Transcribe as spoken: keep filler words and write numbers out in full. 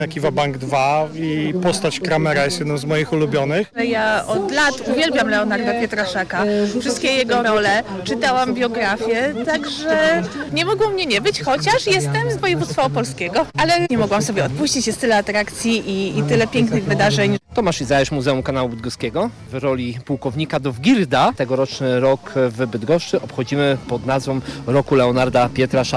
Kiwa Bank dwa i postać Kramera jest jedną z moich ulubionych. Ja od lat uwielbiam Leonarda Pietraszaka, wszystkie jego role, czytałam biografię, także nie mogło mnie nie być, chociaż jestem z województwa opolskiego, ale nie mogłam sobie odpuścić, jest tyle atrakcji i, i tyle pięknych wydarzeń. Tomasz Izajasz, Muzeum Kanału Bydgoskiego. W roli pułkownika Dowgirda tegoroczny rok w Bydgoszczy obchodzimy pod nazwą Roku Leonarda Pietraszaka.